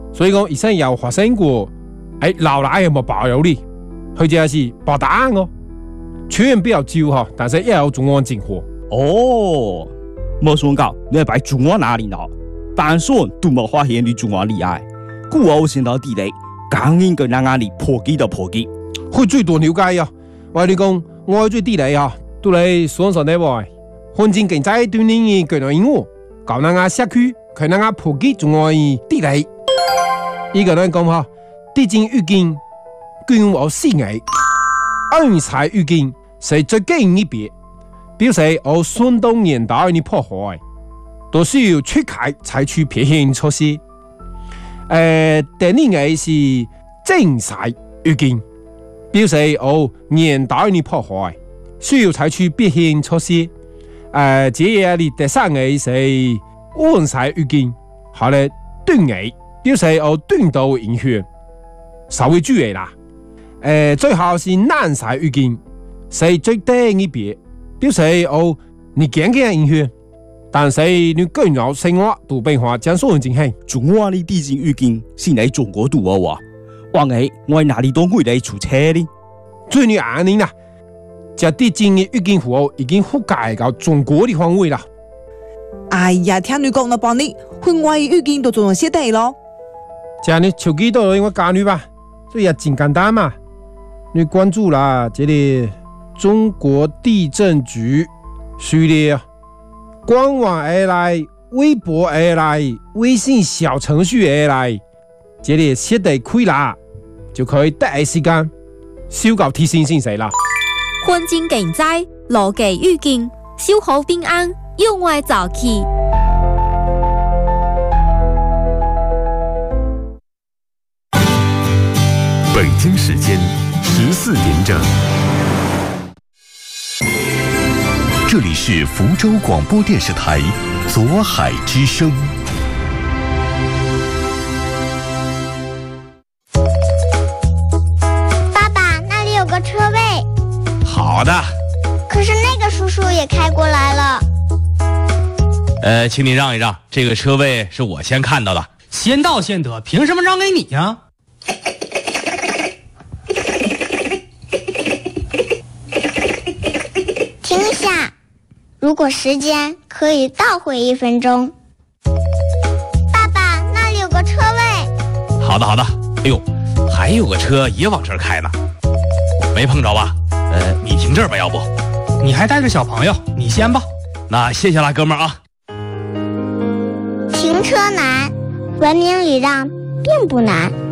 所以讲以前有發生過，老奶有冇保佑你，佢就是保答案哦。全員不要招哈，但是也有中央政府。 哦，冇想到你係擺中央哪裡咯？但算都冇發現你中央厲害，古後先到地理，剛應該讓壓力破機就破機。 佢最多了解啊！我你講，我最地理啊，都嚟雙手呢喎，環境經濟對你嘅個人應用，教人家社區，佢人家破機中央地理。一個人講哈，地震預警，均有四危，安財預警是最近一別，表示我順動年代嘅破壞，都需要出開採取撇險措施。第二個是正財預警。表示年代嘅破壞，需要採取避險措施。這嘢你第三個是溫曬預警，後來斷尾，表示斷到影響，稍微注意啦。最後是難曬預警，是最低一別，表示你驚嘅影響，但是你個人生活都變化將所有進行。 中央的地震預警是喺中國度啊！話係我哪裡都會嚟出車呢？ 最你安寧啦，這地震嘅預警符號已經覆蓋到中國的範圍啦。 哎呀，聽你講那幫你，境外預警都做咗些地咯。 這樣你手機到我教你吧，這也真簡單嘛。你關注啦，這裡中國地震局序列，官網而來，微博而來，微信小程序而來，這裡寫得開啦，就可以第一時間收到提醒信息啦。 環境經濟，邏輯預警，小好平安，用愛早起。 北京時間14點整，這裡是福州廣播電視台左海之聲。 爸爸，那裡有個車位。 好的。 可是那個叔叔也開過來了。 請你讓一讓，這個車位是我先看到的。 先到先得，憑什麼讓給你呀？ 停一下，如果時間可以倒回1分鐘。爸爸，那裡有個車位。 好的好的。哎呦，還有個車也往這兒開呢，沒碰着吧？你停這兒吧，要不？ 你還帶着小朋友，你先吧。 那謝謝啦，哥們兒啊。 停車難，文明禮讓並不難。